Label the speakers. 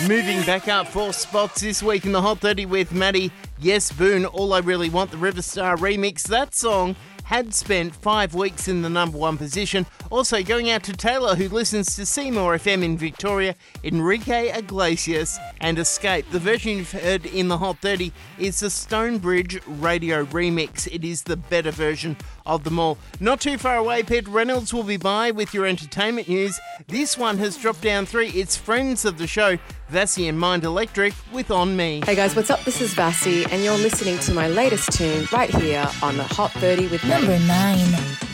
Speaker 1: Moving back up 4 spots this week in the Hot 30 with Maddie. Yes, Boone, All I Really Want, the Riverstar remix. That song had spent 5 weeks in the number 1 position. Also going out to Taylor, who listens to Seymour FM in Victoria, Enrique Iglesias and Escape. The version you've heard in the Hot 30 is the Stonebridge radio remix. It is the better version of them all. Not too far away, Pete Reynolds will be by with your entertainment news. This one has dropped down 3. It's friends of the show, Vassie and Mind Electric with On Me.
Speaker 2: Hey guys, what's up? This is Vassie and you're listening to my latest tune right here on the Hot 30 with
Speaker 3: Number 9.